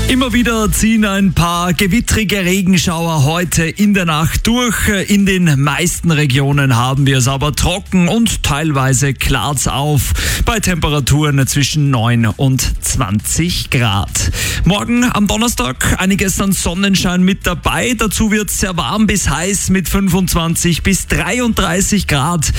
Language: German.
Immer wieder ziehen ein paar gewittrige Regenschauer heute in der Nacht durch. In den meisten Regionen haben wir es aber trocken und teilweise klart's auf bei Temperaturen zwischen 9 und 20 Grad. Morgen am Donnerstag einiges an Sonnenschein mit dabei. Dazu wird's sehr warm bis heiß mit 25 bis 33 Grad.